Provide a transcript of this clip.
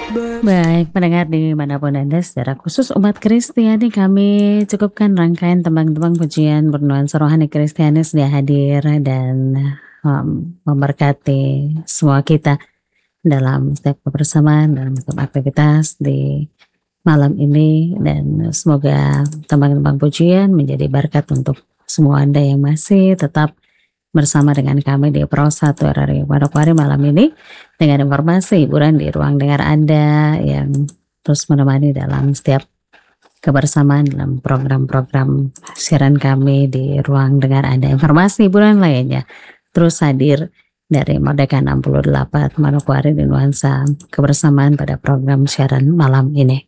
Baik, pendengar dimanapun Anda, secara khusus umat Kristiani kami cukupkan rangkaian tembang-tembang pujian bernuansa rohani Kristiani sedia hadir dan memberkati semua kita dalam setiap kebersamaan, dalam setiap aktivitas di malam ini, dan semoga tembang-tembang pujian menjadi berkat untuk semua Anda yang masih tetap bersama dengan kami di Pro 1 RRI Manokwari malam ini, dengan informasi hiburan di ruang dengar Anda yang terus menemani dalam setiap kebersamaan dalam program-program siaran kami di ruang dengar Anda. Informasi hiburan lainnya terus hadir dari Merdeka 68 Manokwari di nuansa kebersamaan pada program siaran malam ini.